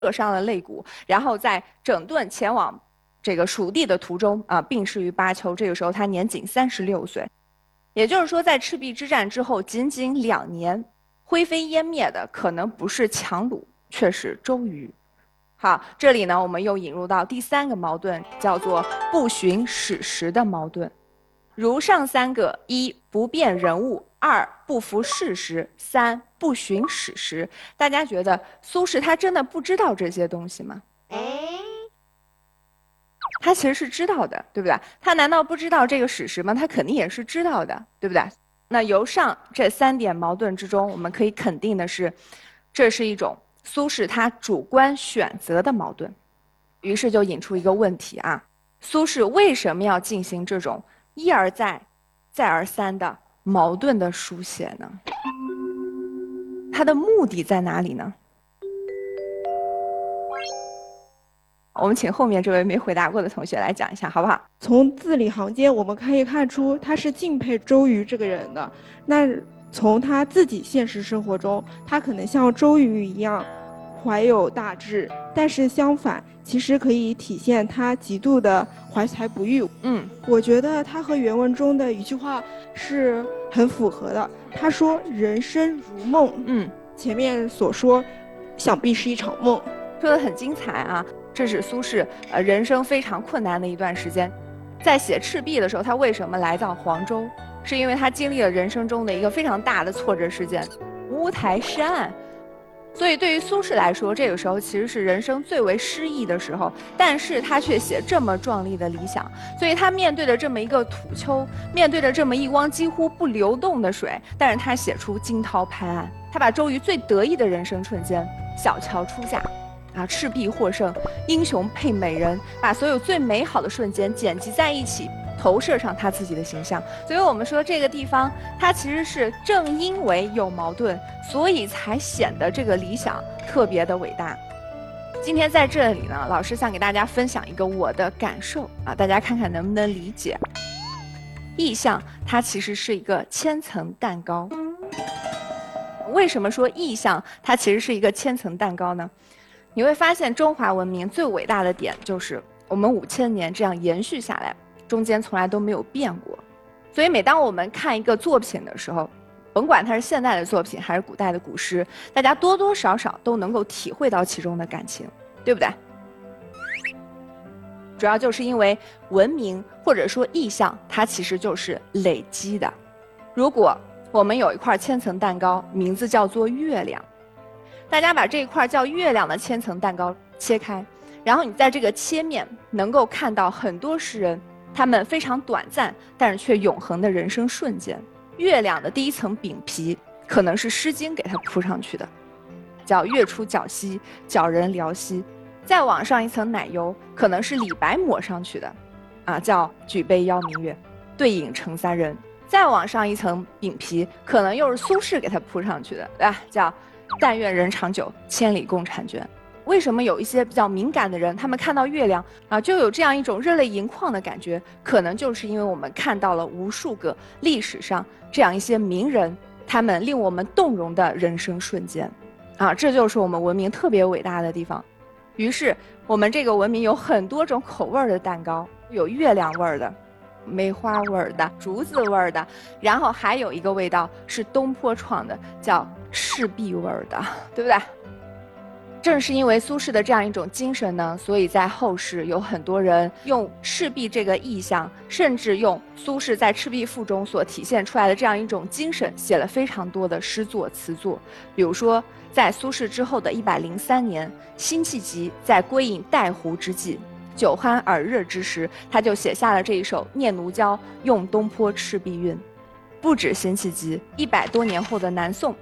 割伤了肋骨，然后在整顿前往这个蜀地的途中病逝于巴丘。这个时候他年仅36岁，也就是说，在赤壁之战之后仅仅2年，灰飞烟灭的可能不是强弩，却是周瑜。好，这里呢，我们又引入到第3个矛盾，叫做不循史实的矛盾。如上3个：一、不辨人物；二、不符事实；三、不循史实。大家觉得苏轼他真的不知道这些东西吗？他其实是知道的，对不对？他难道不知道这个史实吗？他肯定也是知道的，对不对？那由上这3点矛盾之中，我们可以肯定的是，这是一种苏轼他主观选择的矛盾。于是就引出一个问题啊，苏轼为什么要进行这种一而再、再而三的矛盾的书写呢？他的目的在哪里呢？我们请后面这位没回答过的同学来讲一下，好不好？ 从字里行间，我们可以看出他是敬佩周瑜这个人的。那从他自己现实生活中，他可能像周瑜一样怀有大志，但是相反，其实可以体现他极度的怀才不遇。我觉得他和原文中的一句话是很符合的。他说：“人生如梦。”前面所说，想必是一场梦。 说得很精彩啊！这是苏轼人生非常困难的一段时间。在写《赤壁》的时候，他为什么来到黄州？是因为他经历了人生中的一个非常大的挫折事件——乌台诗案。所以对于苏轼来说，这个时候其实是人生最为失意的时候，但是他却写这么壮丽的理想。所以他面对着这么一个土丘，面对着这么一汪几乎不流动的水，但是他写出惊涛拍岸。他把周瑜最得意的人生瞬间——小乔出嫁赤壁获胜，英雄配美人，把所有最美好的瞬间剪辑在一起，投射上他自己的形象。所以我们说这个地方，它其实是正因为有矛盾，所以才显得这个理想特别的伟大。今天在这里呢，老师想给大家分享一个我的感受大家看看能不能理解。意象它其实是一个千层蛋糕。为什么说意象它其实是一个千层蛋糕呢？你会发现中华文明最伟大的点就是我们5000年这样延续下来，中间从来都没有变过。所以每当我们看一个作品的时候，甭管它是现代的作品还是古代的古诗，大家多多少少都能够体会到其中的感情，对不对？主要就是因为文明或者说意象，它其实就是累积的。如果我们有一块千层蛋糕，名字叫做月亮，大家把这一块叫月亮的千层蛋糕切开，然后你在这个切面能够看到很多诗人他们非常短暂但是却永恒的人生瞬间。月亮的第一层饼皮可能是《诗经》给它铺上去的，叫月出皎兮，皎人寥兮。再往上一层奶油可能是李白抹上去的叫举杯邀明月，对影成三人。再往上一层饼皮可能又是苏轼给它铺上去的，对吧？叫但愿人长久，千里共婵娟。为什么有一些比较敏感的人，他们看到月亮就有这样一种热泪盈眶的感觉？可能就是因为我们看到了无数个历史上这样一些名人，他们令我们动容的人生瞬间这就是我们文明特别伟大的地方。于是我们这个文明有很多种口味的蛋糕，有月亮味的、梅花味的、竹子味的，然后还有一个味道是东坡创的，叫赤壁味的，对不对？正是因为苏轼的这样一种精神呢，所以在后世有很多人用赤壁这个意象，甚至用苏轼在《赤壁赋》中所体现出来的这样一种精神，写了非常多的诗作词作。比如说在苏轼之后的103年，辛弃疾在归隐带湖之际，酒酣耳热之时，他就写下了这一首《念奴娇·用东坡赤壁韵》。不止辛弃疾，100多年后的南宋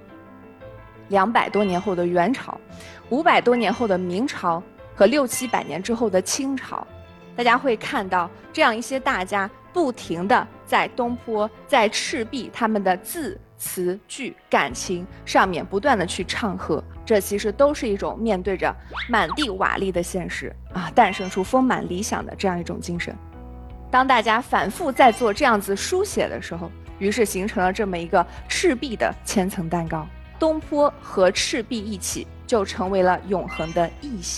，200多年后的元朝，500多年后的明朝和6、700年之后的清朝，大家会看到这样一些大家不停地在东坡、在赤壁他们的字词句感情上面不断地去唱和，这其实都是一种面对着满地瓦砾的现实诞生出丰满理想的这样一种精神。当大家反复在做这样子书写的时候，于是形成了这么一个赤壁的千层蛋糕。东坡和赤壁一起就成为了永恒的意象。